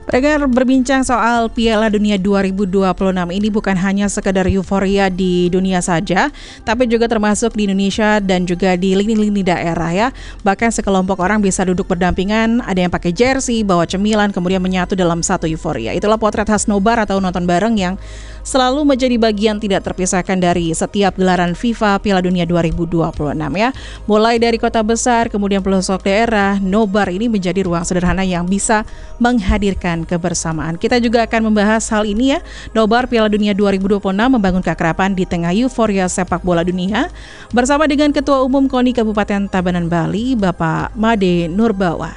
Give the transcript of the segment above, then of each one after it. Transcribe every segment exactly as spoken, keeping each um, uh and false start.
Pendengar, berbincang soal Piala Dunia dua ribu dua puluh enam ini bukan hanya sekedar euforia di dunia saja, tapi juga termasuk di Indonesia dan juga di lini-lini daerah ya. Bahkan sekelompok orang bisa duduk berdampingan, ada yang pakai jersey, bawa cemilan, kemudian menyatu dalam satu euforia. Itulah potret khas nobar atau nonton bareng yang selalu menjadi bagian tidak terpisahkan dari setiap gelaran FIFA Piala Dunia dua ribu dua puluh enam ya. Mulai dari kota besar, kemudian pelosok daerah, nobar ini menjadi ruang sederhana yang bisa menghadirkan kebersamaan. Kita juga akan membahas hal ini ya. Nobar Piala Dunia dua ribu dua puluh enam membangun keakraban di tengah euforia sepak bola dunia bersama dengan Ketua Umum KONI Kabupaten Tabanan Bali, Bapak Made Nurbawa.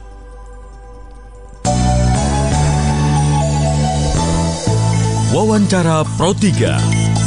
Wawancara Pro tiga.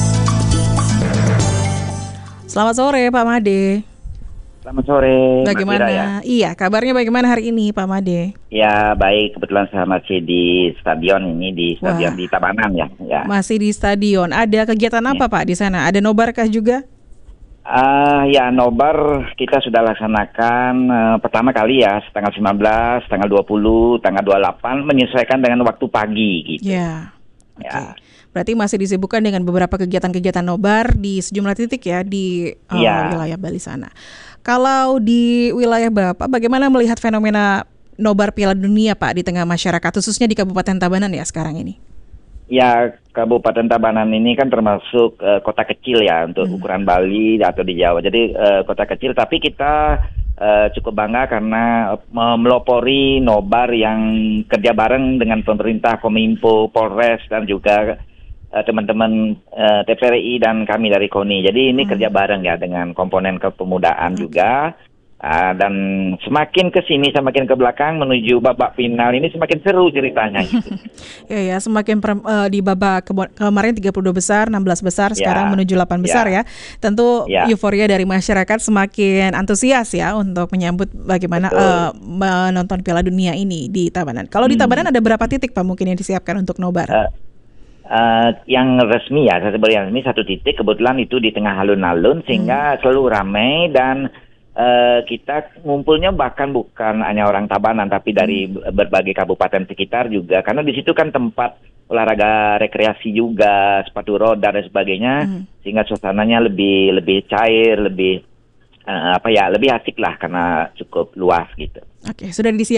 Selamat sore Pak Made. Selamat sore. Bagaimana? Ya? Iya, kabarnya bagaimana hari ini Pak Made? Ya baik, kebetulan saya masih di stadion ini di stadion Wah. di Tabanan ya. ya. Masih di stadion. Ada kegiatan apa ya. Pak di sana? Ada nobarkah juga? Uh, ya nobar kita sudah laksanakan uh, pertama kali ya, tanggal sembilan belas, tanggal dua puluh, tanggal dua puluh delapan menyesuaikan dengan waktu pagi gitu. Ya. Ya. Okay. Berarti masih disibukkan dengan beberapa kegiatan-kegiatan nobar di sejumlah titik ya di uh, ya. wilayah Bali sana. Kalau di wilayah Bapak, bagaimana melihat fenomena nobar Piala Dunia Pak di tengah masyarakat, khususnya di Kabupaten Tabanan ya sekarang ini? Ya, Kabupaten Tabanan ini kan termasuk uh, kota kecil ya untuk hmm. ukuran Bali atau di Jawa. Jadi uh, kota kecil, tapi kita uh, cukup bangga karena melopori nobar yang kerja bareng dengan pemerintah, Kominfo, Polres dan juga uh, teman-teman uh, T P R I dan kami dari KONI. Jadi ini hmm. kerja bareng ya dengan komponen kepemudaan hmm. juga. Uh, dan semakin ke sini, semakin ke belakang menuju babak final ini semakin seru ceritanya. Gitu. ya ya, semakin per, uh, di babak ke- kemarin tiga puluh dua besar, enam belas besar, ya, sekarang menuju delapan besar ya. ya. Tentu ya. euforia dari masyarakat semakin antusias ya untuk menyambut bagaimana uh, menonton Piala Dunia ini di Tabanan. Kalau hmm. di Tabanan ada berapa titik Pak mungkin yang disiapkan untuk nobar? Uh, uh, yang resmi ya, saya sebut yang resmi satu titik, kebetulan itu di tengah alun-alun sehingga hmm. selalu ramai dan Uh, kita ngumpulnya bahkan bukan hanya orang Tabanan tapi dari berbagai kabupaten sekitar juga karena di situ kan tempat olahraga rekreasi juga, sepatu roda dan sebagainya hmm. sehingga suasananya lebih lebih cair, lebih uh, apa ya lebih asik lah karena cukup luas gitu. Oke, sudah disiapkan